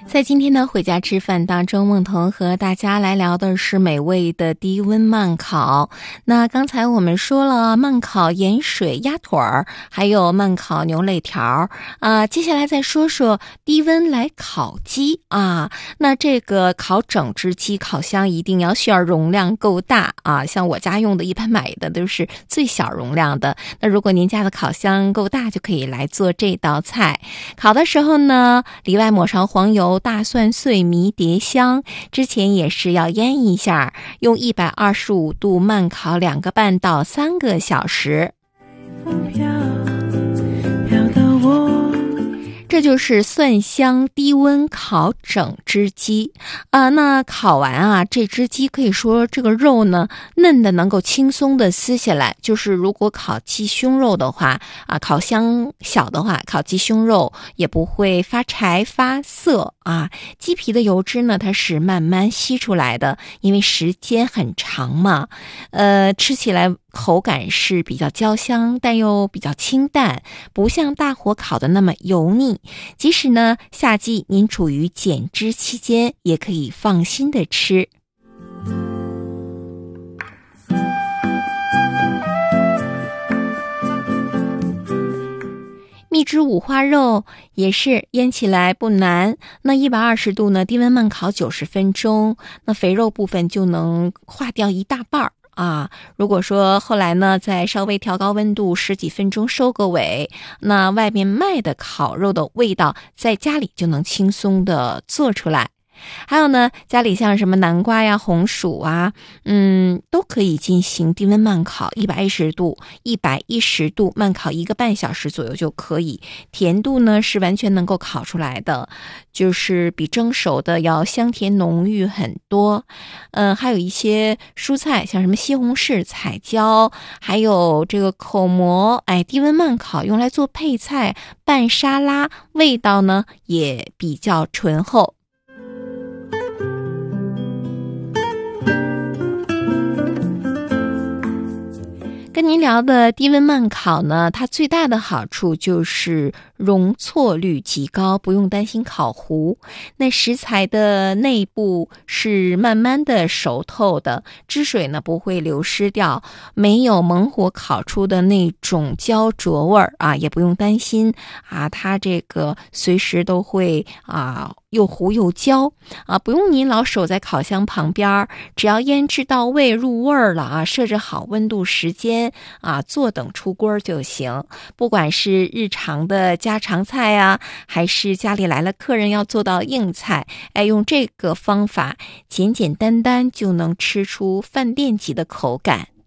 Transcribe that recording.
在今天的回家吃饭当中，梦彤和大家来聊的是美味的低温慢烤。那刚才我们说了慢烤盐水鸭腿儿，还有慢烤牛肋条接下来再说说低温来烤鸡啊。那这个烤整只鸡，烤箱一定要需要容量够大啊，像我家用的一般买的都是最小容量的。那如果您家的烤箱够大，就可以来做这道菜。烤的时候呢，里外抹上黄油，大蒜碎迷迭香，之前也是要腌一下，用125度慢烤2个半到3个小时。这就是蒜香低温烤整只鸡那烤完这只鸡可以说这个肉呢嫩的能够轻松的撕下来。就是如果烤鸡胸肉的话烤箱小的话，烤鸡胸肉也不会发柴发涩鸡皮的油脂呢它是慢慢吸出来的，因为时间很长嘛。吃起来口感是比较焦香，但又比较清淡，不像大火烤的那么油腻。即使呢夏季您处于减脂期间，也可以放心的吃。蜜汁五花肉也是腌起来不难，那120度呢低温慢烤90分钟，那肥肉部分就能化掉一大半如果说后来呢再稍微调高温度10几分钟收个尾，那外面卖的烤肉的味道在家里就能轻松的做出来。还有呢，家里像什么南瓜呀、红薯都可以进行低温慢烤110度慢烤1个半小时左右就可以。甜度呢是完全能够烤出来的，就是比蒸熟的要香甜浓郁很多。还有一些蔬菜，像什么西红柿、彩椒，还有这个口蘑，低温慢烤用来做配菜、拌沙拉，味道呢也比较醇厚。跟您聊的低温慢烤呢，它最大的好处就是容错率极高，不用担心烤糊。那食材的内部是慢慢的熟透的，汁水呢不会流失掉，没有猛火烤出的那种焦灼味儿也不用担心它这个随时都会又糊又焦不用您老守在烤箱旁边，只要腌制到位入味儿了设置好温度时间坐等出锅就行。不管是日常的家常菜还是家里来了客人要做到硬菜，用这个方法简简单单就能吃出饭店级的口感。